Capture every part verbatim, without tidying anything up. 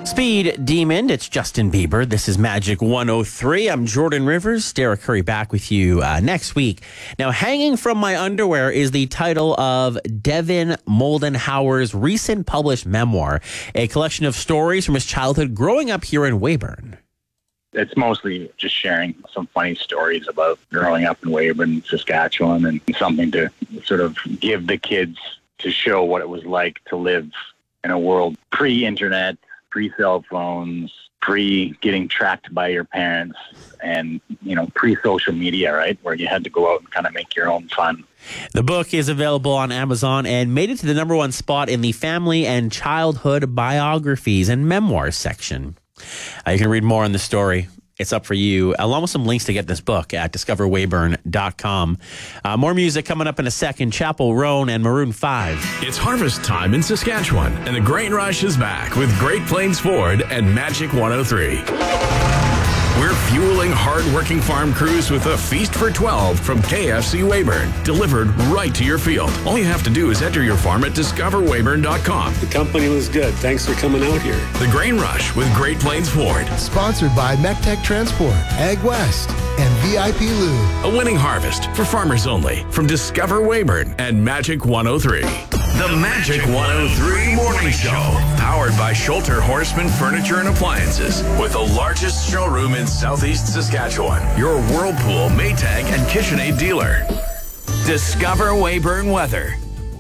Speed Demon, it's Justin Bieber. This is Magic one oh three. I'm Jordan Rivers. Derek Curry back with you uh, next week. Now, Hanging from My Underwear is the title of Devin Moldenhauer's recent published memoir, a collection of stories from his childhood growing up here in Weyburn. It's mostly just sharing some funny stories about growing up in Weyburn, Saskatchewan, and something to sort of give the kids to show what it was like to live in a world pre-internet, pre-cell phones, pre-getting tracked by your parents, and, you know, pre-social media, right, where you had to go out and kind of make your own fun. The book is available on Amazon and made it to the number one spot in the family and childhood biographies and memoirs section. Uh, you can read more on the story. It's up for you, along with some links to get this book at discover weyburn dot com. Uh, more music coming up in a second. Chapel Roan and Maroon five. It's harvest time in Saskatchewan, and the grain rush is back with Great Plains Ford and Magic one oh three. We're fueling hard-working farm crews with a Feast for twelve from K F C Weyburn, delivered right to your field. All you have to do is enter your farm at discover weyburn dot com. The company was good. Thanks for coming out here. The Grain Rush with Great Plains Ford. Sponsored by MecTech Transport, Ag West, and V I P Lube. A winning harvest for farmers only from Discover Weyburn and Magic one oh three. The Magic one oh three Morning Show, powered by Schulter Horseman Furniture and Appliances, with the largest showroom in Southeast Saskatchewan. Your Whirlpool, Maytag, and KitchenAid dealer. Discover Weyburn weather.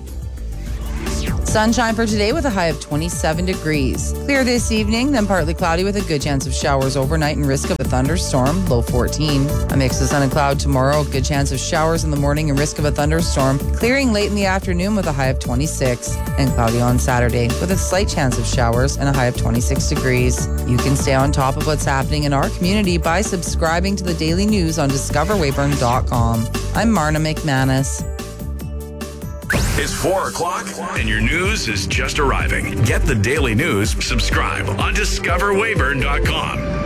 Sunshine for today with a high of twenty-seven degrees. Clear this evening, then partly cloudy with a good chance of showers overnight and risk of a thunderstorm, low fourteen. A mix of sun and cloud tomorrow, good chance of showers in the morning and risk of a thunderstorm. Clearing late in the afternoon with a high of twenty-six. And cloudy on Saturday with a slight chance of showers and a high of twenty-six degrees. You can stay on top of what's happening in our community by subscribing to the daily news on discover weyburn dot com. I'm Marna McManus. It's four o'clock, and your news is just arriving. Get the daily news, subscribe on discover weyburn dot com.